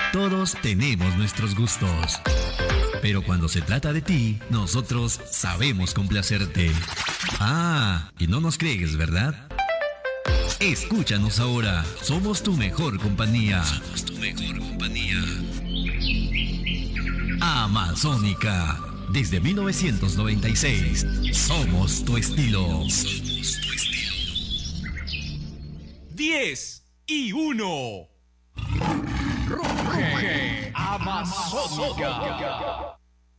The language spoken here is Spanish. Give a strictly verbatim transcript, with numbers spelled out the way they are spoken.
Todos tenemos nuestros gustos. Pero cuando se trata de ti, nosotros sabemos complacerte. Ah, y no nos crees, ¿verdad? Escúchanos ahora. Somos tu mejor compañía. Somos tu mejor compañía. Amazónica. Desde mil novecientos noventa y seis. Somos tu estilo. Somos tu estilo. diez y uno. Ruge Amazónica.